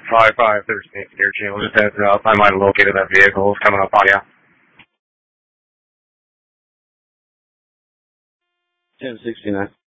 5-5 13th near June. Just heads up. I might have located that vehicle. It's coming up on you. 1069.